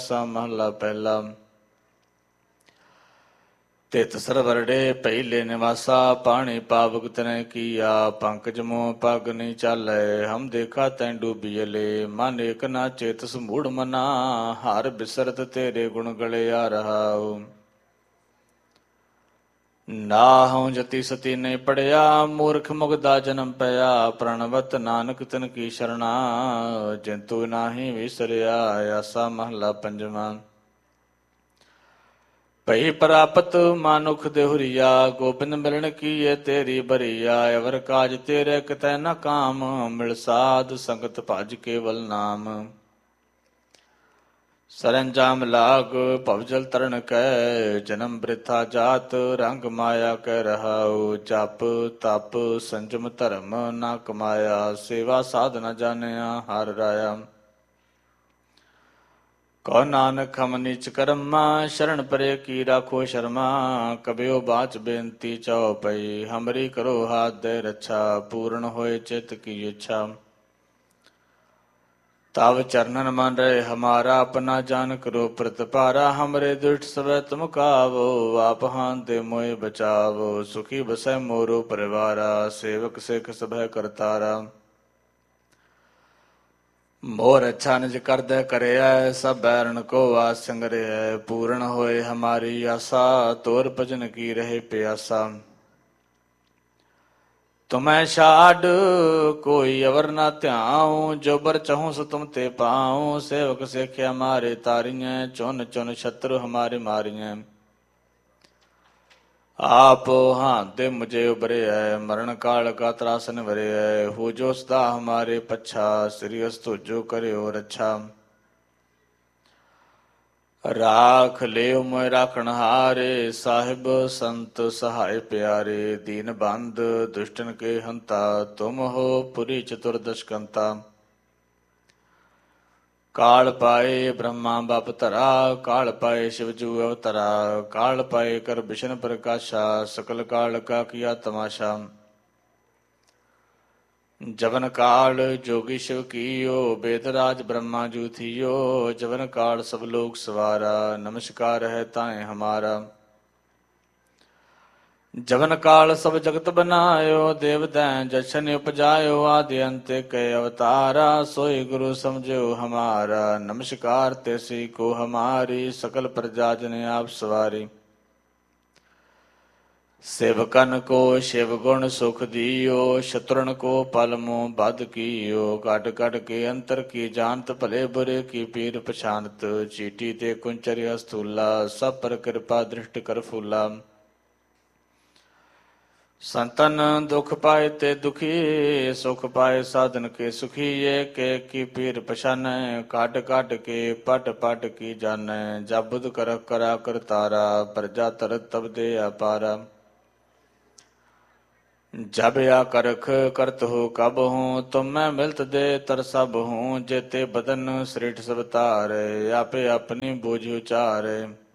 ਆਸਾ ਮਹਲਾ ਪਹਿਲਾ। ਤਿਤ ਸਰਵਰੜੇ ਪਹਿਲੇ ਨਿਵਾਸਾ ਪਾਣੀ ਪਾਵਕ ਤਨੈ ਕੀਆ ਪੰਕਜ ਮੋਹ ਪਗ ਨਹੀਂ ਚਾਲੈ ਹਮ ਦੇਖਾ ਤੈਂ ਡੂਬੀਲੇ ਮਨ ਏਕ ਨਾ ਚੇਤਸ ਮੂੜ ਮਨਾ ਹਰ ਬਿਸਰਤ ਤੇਰੇ ਗੁਣ ਗਲਿਆ ਰਹਾਉ ਨਾ ਹਉ ਜਤੀ ਸਤੀ ਨਹੀਂ ਪੜਿਆ ਮੂਰਖ ਮੁਗਦਾ ਜਨਮ ਪਿਆ ਪ੍ਰਣਵਤ ਨਾਨਕ ਤਨ ਕੀ ਸ਼ਰਣਾ ਜਿੰਤੂ ਨਾਹੀ ਵਿਸਰਿਆ ਆਸਾ ਮਹਲਾ ਪੰਜਵਾਂ। ਭਈ ਪ੍ਰਾਪਤ ਮਾਨੁਖ ਦੇਹੁਰੀਆ ਗੋਬਿੰਦ ਮਿਲਣ ਕੀਏ ਤੇਰੀ ਬਰੀਆ ਅਵਰ ਕਾਜ ਤੇਰੇ ਕਿਤੈ ਨ ਕਾਮ ਮਿਲ ਸਾਧ ਸੰਗਤ ਭਜ ਕੇਵਲ ਨਾਮ ਸਰੰਜਾਮ ਲਾਗ ਭਵਜਲ ਤਰਨ ਕੈ ਜਨਮ ਬ੍ਰਿਥਾ ਜਾਤ ਰੰਗ ਮਾਇਆ ਕਹਿ ਰਹਾਉ ਜਪ ਤਪ ਸੰਜਮ ਧਰਮ ਨਾ ਕਮਾਇਆ ਸੇਵਾ ਸਾਧ ਨ ਜਾਣਿਆ ਹਰ ਰਾਇਆ ਕਉ ਨਾਨਕ ਹਮ ਨੀਚ ਕਰਮਾ ਸ਼ਰਨ ਪਰੇ ਕੀ ਰਾਖੋ ਸ਼ਰਮਾ ਕਬਿਓ ਬਾਚ ਬੇਨਤੀ ਚਉਪਈ ਹਮਰੀ ਕਰੋ ਹਾਥ ਦੇ ਰੱਛਾ ਪੂਰਨ ਹੋਏ ਚਿਤ ਕੀ ਇੱਛਾ ਤਵ ਚਰਨਨ ਮਨ ਰਹੇ ਹਮਾਰਾ ਆਪਣਾ ਜਾਨ ਕਰੋ ਪ੍ਰਤਪਾਰਾ ਹਮਰੇ ਦੁਸ਼ਟ ਸਵੈ ਤੁਮ ਕਾਵੋ ਆਪ ਹਾਨ ਦੇ ਮੋਏ ਬਚਾਵੋ ਸੁਖੀ ਬਸੈ ਮੋਰੋ ਪਰਿਵਾਰਾ ਸੇਵਕ ਸਿੱਖ ਸਭੈ ਕਰਤਾਰਾ ਮੋਰ ਅੱਛਾ ਨਿਜ ਕਰਦੈ ਕਰਿਆ ਸਭ ਬੈਰਨ ਕੋ ਆਸ ਸੰਗਰਿਆ ਪੂਰਨ ਹੋਏ ਹਮਾਰੀ ਆਸਾ ਤੋਰ ਭਜਨ ਕੀ ਰਹੇ ਪਿਆਸਾ ਤੁਮੈ ਛਾਡ ਕੋਈ ਅਵਰ ਨਾ ਧਿਆਉ ਜੋ ਬਰ ਚਾਹੂੰ ਸੋ ਤੁਮ ਤੇ ਪਾਉ ਸੇਵਕ ਸਿੱਖਿਆ ਮਾਰੇ ਤਾਰੀਆਂ ਚੁਨ ਚੁਨ ਛਤਰ ਹਮਾਰੇ ਮਾਰੀਆਂ ਆਪ ਹਾਂਤੇ ਮੁਝੇ ਉਬਰਿਆ ਮਰਨ ਕਾਲ ਕਾ ਤਰਾਸਨ ਵਰਿਆ ਹੋ ਜੋ ਸਦਾ ਹਮਾਰੇ ਪੱਛਾ ਸ੍ਰੀ ਅਸਤੁ ਜੋ ਕਰਿਓ ਰੱਛਾ ਰਾਖ ਲਿਓ ਮੋਇ ਰਾਖਣ ਹਾਰੇ ਸਾਹਿਬ ਸੰਤ ਸਹਾਇ ਪਿਆਰੇ ਦੀਨ ਬੰਦ ਦੁਸ਼ਟਨ ਕੇ ਹੰਤਾ ਤੁਮ ਹੋ ਪੁਰੀ ਚਤੁਰਦਸ਼ਕੰਤਾ ਕਾਲ ਪਾਏ ਬ੍ਰਹਮਾ ਬਪ ਧਰਾ ਕਾਲ ਪਾਏ ਸ਼ਿਵਜੂ ਅਵਤਰਾ ਕਾਲ ਪਾਏ ਕਰ ਬਿਸ਼ਨ ਪ੍ਰਕਾਸ਼ਾ ਸਕਲ ਕਾਲ ਕਾ ਕੀਆ ਤਮਾਸ਼ਾ ਜਵਨ ਕਾਲ ਜੋਗੀ ਸ਼ਿਵ ਕੀਓ ਬੇਦ ਰਾਜ ਬ੍ਰਹਮਾ ਜੂ ਥੀਓ ਜਵਨ ਕਾਲ ਸਭ ਲੋਕ ਸਵਾਰਾ ਨਮਸਕਾਰ ਹੈ ਤਾਏ ਹਮਾਰਾ ਜਵਨ ਕਾਲ ਸਭ ਜਗਤ ਬਨਾਇਓ ਦੇਵ ਦੈ ਜਸ਼ਨ ਉਪਜਾਇਓ ਆਦਿ ਅੰਤ ਕੇ ਅਵਤਾਰਾ ਸੋਈ ਗੁਰੂ ਸਮਝਿਓ ਹਮਾਰਾ ਨਮਸਕਾਰ ਤੈਸੀ ਕੋ ਹਮਾਰੀ ਸਕਲ ਪ੍ਰਜਾ ਜਨ ਆਪ ਸਵਾਰੀ ਸੇਵਕਨ ਕੋ ਸ਼ਿਵ ਗੁਣ ਸੁਖ ਦੀਓ ਸ਼ਤਰਨ ਕੋ ਪਲ ਮੋਹ ਬਦ ਕੀਓ ਕੱਢ ਕੱਢ ਕੇ ਅੰਤਰ ਕੀ ਜਾਣਤ ਭਲੇ ਬੁਰੇ ਕੀ ਪੀਰ ਪਛਾਨਤ ਚੀਟੀ ਤੇ ਕੁੰਚਰਿ ਅਸਤੂਲਾ ਸਭ ਪਰ ਕਿਰਪਾ ਦ੍ਰਿਸ਼ਟ ਕਰ ਫੂਲਾ ਸੰਤਨ ਦੁਖ ਪਾਏ ਤੇ ਦੁਖੀ ਸੁਖ ਪਾਏ ਸਾਧਨ ਕੇ ਸੁਖੀਏ ਕੇ ਕੀ ਪੀਰ ਪਛਾਨੈ ਕੱਢ ਕੱਢ ਕੇ ਪਟ ਪਟ ਕੀ ਜਾਣੈ ਜਬੁਦ ਕਰ ਕਰਾ ਕਰਤਾਰਾ ਪ੍ਰਜਾ ਤਰਤ ਤਬਦੇ ਅਪਾਰਾ ਜਬ ਆ ਕਰਖ ਕਰਤ ਹੋ ਕਬ ਹੂੰ ਤੁਮ ਮੈਂ ਮਿਲਤ ਦੇ ਤਰ ਸਭ ਹੂੰ ਜੇਤੇ ਬਦਨ ਸ੍ਰਿਠ ਸਭ ਤਾਰੇ ਆਪੇ ਆਪਣੀ ਬੋਝ ਉਚਾਰੇ